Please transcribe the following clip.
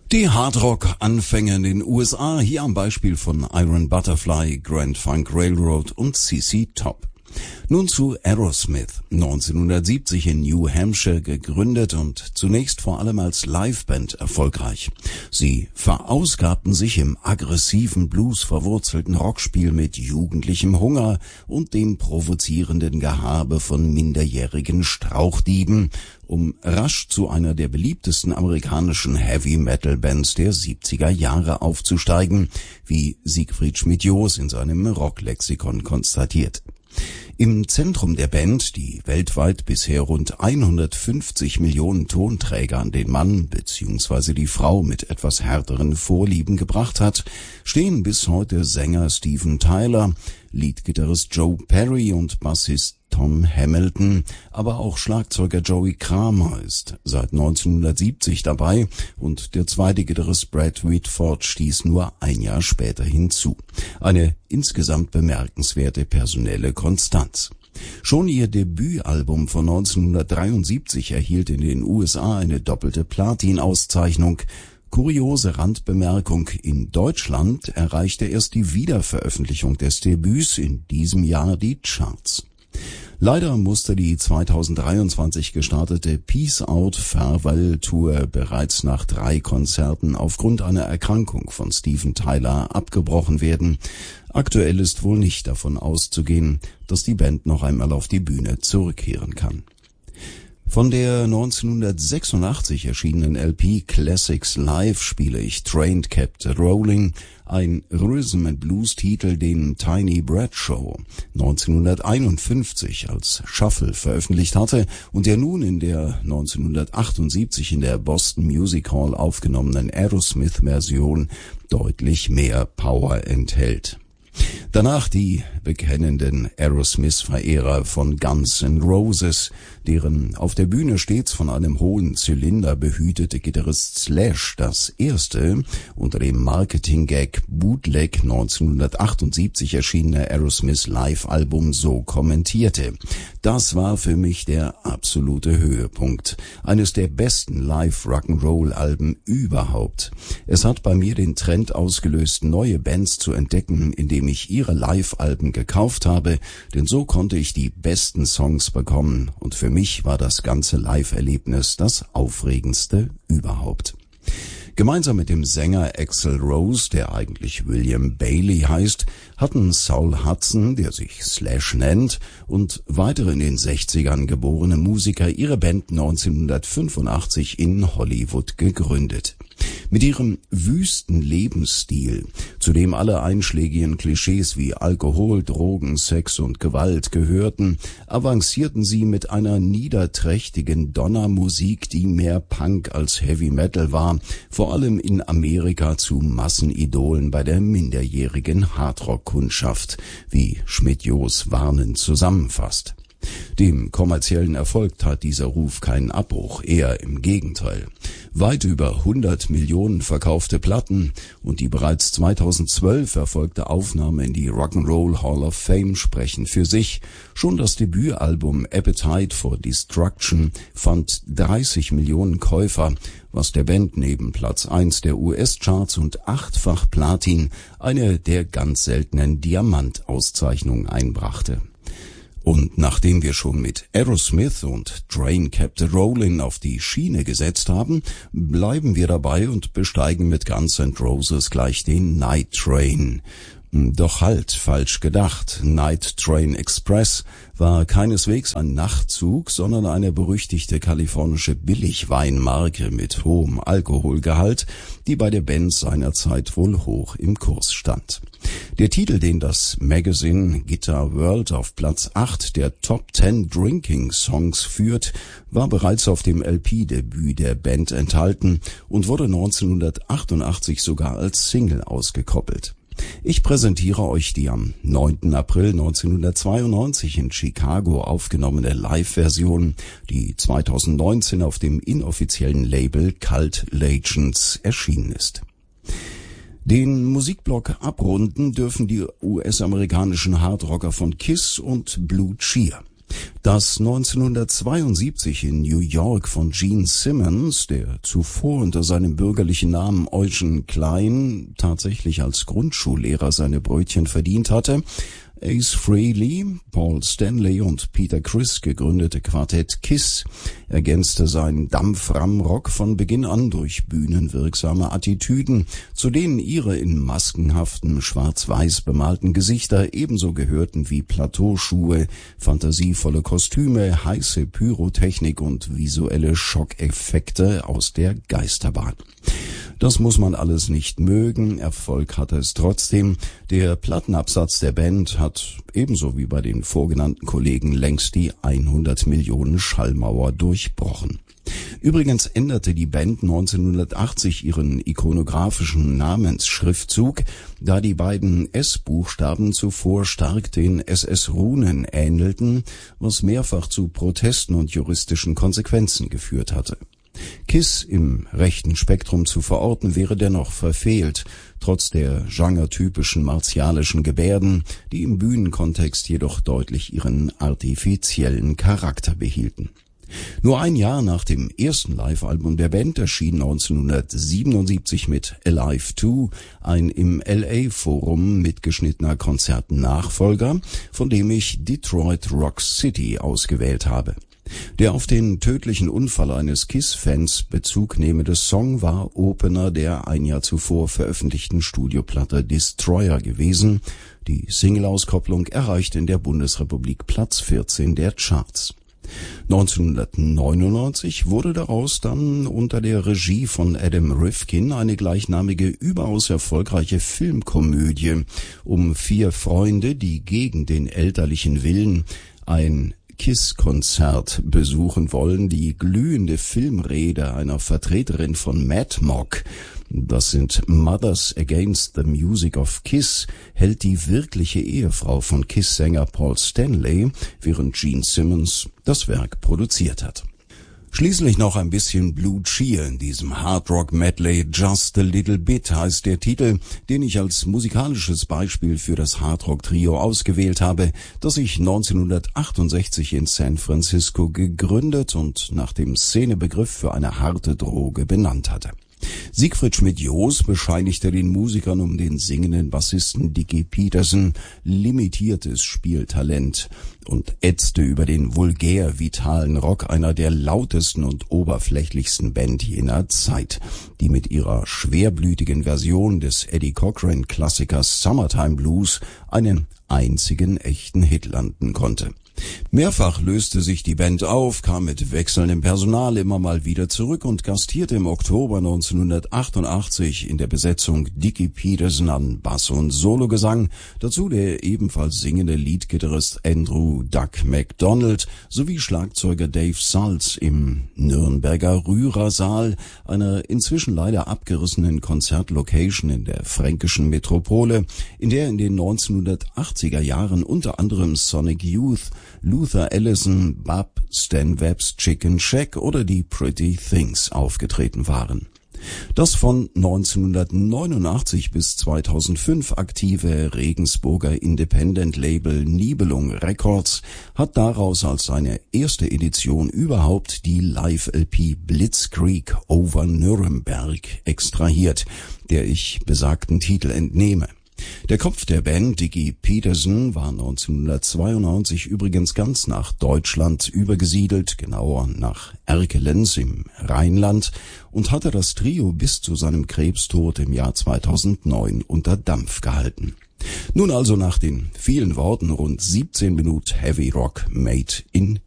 Die Hardrock-Anfänge in den USA, hier am Beispiel von Iron Butterfly, Grand Funk Railroad und CC Top. Nun zu Aerosmith, 1970 in New Hampshire gegründet und zunächst vor allem als Liveband erfolgreich. Sie verausgabten sich im aggressiven Blues verwurzelten Rockspiel mit jugendlichem Hunger und dem provozierenden Gehabe von minderjährigen Strauchdieben, um rasch zu einer der beliebtesten amerikanischen Heavy-Metal-Bands der 70er Jahre aufzusteigen, wie Siegfried Schmidt-Joos in seinem Rocklexikon konstatiert. Im Zentrum der Band, die weltweit bisher rund 150 Millionen Tonträger an den Mann bzw. die Frau mit etwas härteren Vorlieben gebracht hat, stehen bis heute Sänger Steven Tyler, Leadgitarrist Joe Perry und Bassist Tom Hamilton, aber auch Schlagzeuger Joey Kramer ist seit 1970 dabei und der zweite Gitarrist Brad Whitford stieß nur ein Jahr später hinzu. Eine insgesamt bemerkenswerte personelle Konstanz. Schon ihr Debütalbum von 1973 erhielt in den USA eine doppelte Platin-Auszeichnung. Kuriose Randbemerkung, in Deutschland erreichte erst die Wiederveröffentlichung des Debüts in diesem Jahr die Charts. Leider musste die 2023 gestartete Peace Out Farewell Tour bereits nach 3 Konzerten aufgrund einer Erkrankung von Steven Tyler abgebrochen werden. Aktuell ist wohl nicht davon auszugehen, dass die Band noch einmal auf die Bühne zurückkehren kann. Von der 1986 erschienenen LP Classics Live spiele ich Train Kept Rolling, ein Rhythm and Blues Titel, den Tiny Bradshaw 1951 als Shuffle veröffentlicht hatte und der nun in der 1978 in der Boston Music Hall aufgenommenen Aerosmith-Version deutlich mehr Power enthält. Danach die bekennenden Aerosmith-Verehrer von Guns N' Roses, deren auf der Bühne stets von einem hohen Zylinder behütete Gitarrist Slash das erste unter dem Marketing-Gag Bootleg 1978 erschienene Aerosmith Live-Album so kommentierte: Das war für mich der absolute Höhepunkt, eines der besten Live-Rock'n'Roll-Alben überhaupt. Es hat bei mir den Trend ausgelöst, neue Bands zu entdecken, indem ich ihre Live-Alben gekauft habe, denn so konnte ich die besten Songs bekommen und für mich war das ganze Live-Erlebnis das aufregendste überhaupt. Gemeinsam mit dem Sänger Axl Rose, der eigentlich William Bailey heißt, hatten Saul Hudson, der sich Slash nennt, und weitere in den 60ern geborene Musiker ihre Band 1985 in Hollywood gegründet. Mit ihrem wüsten Lebensstil, zu dem alle einschlägigen Klischees wie Alkohol, Drogen, Sex und Gewalt gehörten, avancierten sie mit einer niederträchtigen Donnermusik, die mehr Punk als Heavy Metal war, vor allem in Amerika zu Massenidolen bei der minderjährigen Hardrock-Kundschaft, wie Schmidt-Joos warnend zusammenfasst. Dem kommerziellen Erfolg tat dieser Ruf keinen Abbruch, eher im Gegenteil. Weit über 100 Millionen verkaufte Platten und die bereits 2012 erfolgte Aufnahme in die Rock'n'Roll Hall of Fame sprechen für sich. Schon das Debütalbum Appetite for Destruction fand 30 Millionen Käufer, was der Band neben Platz 1 der US-Charts und 8-fach Platin eine der ganz seltenen Diamantauszeichnungen einbrachte. Und nachdem wir schon mit Aerosmith und Train Kept Rolling auf die Schiene gesetzt haben, bleiben wir dabei und besteigen mit Guns N' Roses gleich den Night Train. Doch halt, falsch gedacht. Night Train Express war keineswegs ein Nachtzug, sondern eine berüchtigte kalifornische Billigweinmarke mit hohem Alkoholgehalt, die bei der Band seinerzeit wohl hoch im Kurs stand. Der Titel, den das Magazine Guitar World auf Platz 8 der Top 10 Drinking Songs führt, war bereits auf dem LP-Debüt der Band enthalten und wurde 1988 sogar als Single ausgekoppelt. Ich präsentiere euch die am 9. April 1992 in Chicago aufgenommene Live-Version, die 2019 auf dem inoffiziellen Label Cult Legends erschienen ist. Den Musikblock abrunden dürfen die US-amerikanischen Hardrocker von Kiss und Blue Cheer. Das 1972 in New York von Gene Simmons, der zuvor unter seinem bürgerlichen Namen Eugen Klein tatsächlich als Grundschullehrer seine Brötchen verdient hatte, Ace Frehley, Paul Stanley und Peter Criss gegründete Quartett KISS ergänzte seinen Dampfram-Rock von Beginn an durch bühnenwirksame Attitüden, zu denen ihre in maskenhaften, schwarz-weiß bemalten Gesichter ebenso gehörten wie Plateauschuhe, fantasievolle Kostüme, heiße Pyrotechnik und visuelle Schockeffekte aus der Geisterbahn. Das muss man alles nicht mögen, Erfolg hatte es trotzdem. Der Plattenabsatz der Band hat ebenso wie bei den vorgenannten Kollegen längst die 100 Millionen Schallmauer durchbrochen. Übrigens änderte die Band 1980 ihren ikonografischen Namensschriftzug, da die beiden S-Buchstaben zuvor stark den SS-Runen ähnelten, was mehrfach zu Protesten und juristischen Konsequenzen geführt hatte. KISS im rechten Spektrum zu verorten wäre dennoch verfehlt, trotz der genretypischen martialischen Gebärden, die im Bühnenkontext jedoch deutlich ihren artifiziellen Charakter behielten. Nur ein Jahr nach dem ersten Live-Album der Band erschien 1977 mit Alive 2 ein im LA-Forum mitgeschnittener Konzertennachfolger, von dem ich Detroit Rock City ausgewählt habe. Der auf den tödlichen Unfall eines KISS-Fans Bezug nehmende Song war Opener der ein Jahr zuvor veröffentlichten Studioplatte Destroyer gewesen. Die Single-Auskopplung erreichte in der Bundesrepublik Platz 14 der Charts. 1999 wurde daraus dann unter der Regie von Adam Rifkin eine gleichnamige, überaus erfolgreiche Filmkomödie um 4 Freunde, die gegen den elterlichen Willen ein KISS-Konzert besuchen wollen. Die glühende Filmrede einer Vertreterin von Mad Mock, das sind Mothers Against the Music of KISS, hält die wirkliche Ehefrau von KISS-Sänger Paul Stanley, während Gene Simmons das Werk produziert hat. Schließlich noch ein bisschen Blue Cheer in diesem Hardrock-Medley. Just a Little Bit heißt der Titel, den ich als musikalisches Beispiel für das Hardrock-Trio ausgewählt habe, das sich 1968 in San Francisco gegründet und nach dem Szenebegriff für eine harte Droge benannt hatte. Siegfried Schmidt-Joos bescheinigte den Musikern um den singenden Bassisten Dickie Peterson limitiertes Spieltalent und ätzte über den vulgär vitalen Rock einer der lautesten und oberflächlichsten Band jener Zeit, die mit ihrer schwerblütigen Version des Eddie Cochran Klassikers Summertime Blues einen einzigen echten Hit landen konnte. Mehrfach löste sich die Band auf, kam mit wechselndem Personal immer mal wieder zurück und gastierte im Oktober 1988 in der Besetzung Dickie Peterson an Bass und Sologesang, dazu der ebenfalls singende Leadgitarrist Andrew Duck MacDonald sowie Schlagzeuger Dave Salz im Nürnberger Rührersaal, einer inzwischen leider abgerissenen Konzertlocation in der fränkischen Metropole, in der in den 1980er Jahren unter anderem Sonic Youth, Luther Allison, Bab, Stan Webb's Chicken Shack oder die Pretty Things aufgetreten waren. Das von 1989 bis 2005 aktive Regensburger Independent-Label Nibelung Records hat daraus als seine erste Edition überhaupt die Live-LP Blitzkrieg over Nuremberg extrahiert, der ich besagten Titel entnehme. Der Kopf der Band, Dickie Peterson, war 1992 übrigens ganz nach Deutschland übergesiedelt, genauer nach Erkelenz im Rheinland, und hatte das Trio bis zu seinem Krebstod im Jahr 2009 unter Dampf gehalten. Nun also nach den vielen Worten rund 17 Minuten Heavy Rock made in